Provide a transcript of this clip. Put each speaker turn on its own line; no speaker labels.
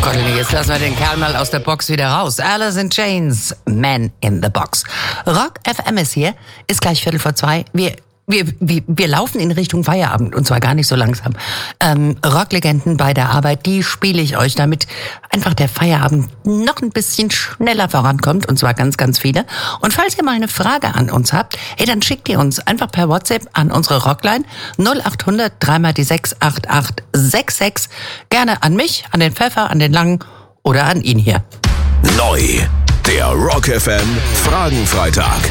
Gott, jetzt lassen wir den Kerl mal aus der Box wieder raus. Alice in Chains, Man in the Box. Rock FM ist hier, ist gleich 1:45. Wir laufen in Richtung Feierabend und zwar gar nicht so langsam. Rocklegenden bei der Arbeit, die spiele ich euch, damit einfach der Feierabend noch ein bisschen schneller vorankommt und zwar ganz, ganz viele. Und falls ihr mal eine Frage an uns habt, dann schickt ihr uns einfach per WhatsApp an unsere Rockline 0800 3 die 68866. Gerne an mich, an den Pfeffer, an den Langen oder an ihn hier.
Neu, der Rock FM Fragenfreitag.